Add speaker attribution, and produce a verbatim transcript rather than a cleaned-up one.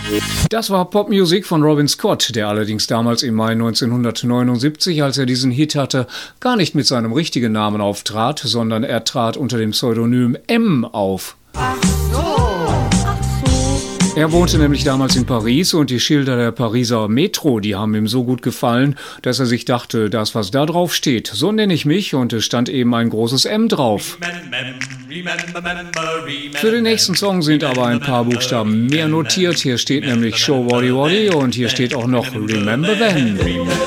Speaker 1: Das war Popmusik von Robin Scott, der allerdings damals im Mai neunzehnhundertneunundsiebzig, als er diesen Hit hatte, gar nicht mit seinem richtigen Namen auftrat, sondern er trat unter dem Pseudonym M auf.
Speaker 2: Ach so.
Speaker 1: Er wohnte nämlich damals in Paris und die Schilder der Pariser Metro, die haben ihm so gut gefallen, dass er sich dachte, das, was da drauf steht, so nenne ich mich, und es stand eben ein großes M drauf. Für den nächsten Song sind aber ein paar Buchstaben mehr notiert. Hier steht nämlich Show Waddy Waddy und hier steht auch noch Remember Then.